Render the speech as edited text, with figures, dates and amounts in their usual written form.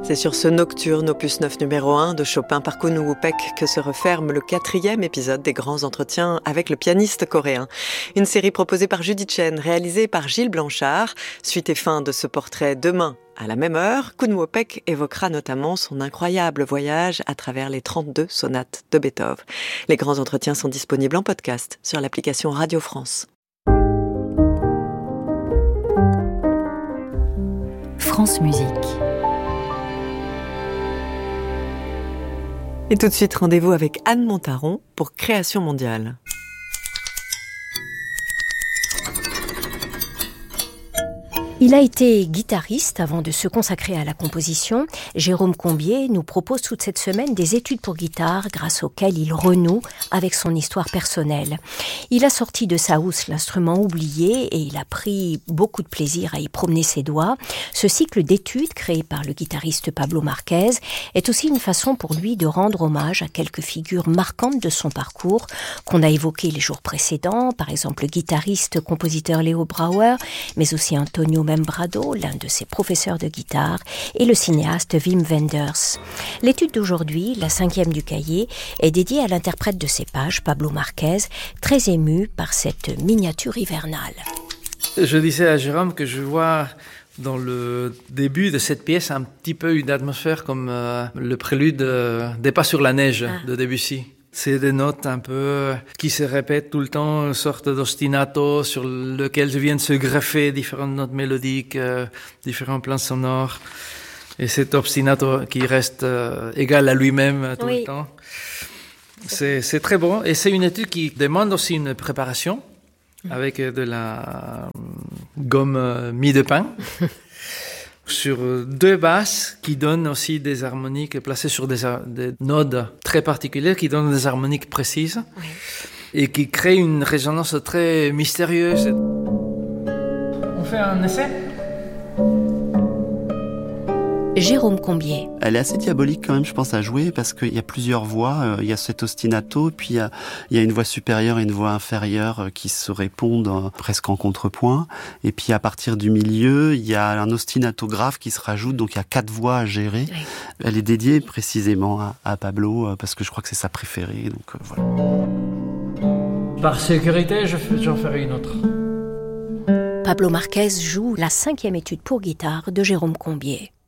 C'est sur ce nocturne opus 9 numéro 1 de Chopin par Kun Woo-Paek que se referme le 4e épisode des grands entretiens avec le pianiste coréen. Une série proposée par Judith Chen, réalisée par Gilles Blanchard. Suite et fin de ce portrait demain à la même heure. Kun Woo-Paek évoquera notamment son incroyable voyage à travers les 32 sonates de Beethoven. Les grands entretiens sont disponibles en podcast sur l'application Radio France. France Musique. Et tout de suite, rendez-vous avec Anne Montaron pour Création mondiale. Il a été guitariste avant de se consacrer à la composition. Jérôme Combier nous propose toute cette semaine des études pour guitare grâce auxquelles il renoue avec son histoire personnelle. Il a sorti de sa housse l'instrument oublié et il a pris beaucoup de plaisir à y promener ses doigts. Ce cycle d'études créé par le guitariste Pablo Marquez est aussi une façon pour lui de rendre hommage à quelques figures marquantes de son parcours qu'on a évoquées les jours précédents, par exemple le guitariste-compositeur Leo Brouwer, mais aussi Antonio Membrado, l'un de ses professeurs de guitare, et le cinéaste Wim Wenders. L'étude d'aujourd'hui, la 5e du cahier, est dédiée à l'interprète de ces pages, Pablo Marquez, très ému par cette miniature hivernale. Je disais à Jérôme que je vois dans le début de cette pièce un petit peu une atmosphère comme le prélude des Pas sur la neige de Debussy. C'est des notes un peu qui se répètent tout le temps, une sorte d'ostinato sur lequel viennent se greffer différentes notes mélodiques, différents plans sonores. Et cet ostinato qui reste égal à lui-même tout le temps. C'est très bon. Et c'est une étude qui demande aussi une préparation avec de la gomme mie de pain. Sur 2 basses qui donnent aussi des harmoniques placées sur des nodes très particulières qui donnent des harmoniques précises et qui créent une résonance très mystérieuse. On fait un essai ? Jérôme Combier. Elle est assez diabolique quand même, je pense, à jouer parce qu'il y a plusieurs voix. Il y a cet ostinato, puis il y a une voix supérieure et une voix inférieure qui se répondent presque en contrepoint. Et puis à partir du milieu, il y a un ostinato grave qui se rajoute, donc il y a 4 voix à gérer. Oui. Elle est dédiée précisément à Pablo parce que je crois que c'est sa préférée. Donc voilà. Par sécurité, j'en ferai une autre. Pablo Marquez joue la 5e étude pour guitare de Jérôme Combier.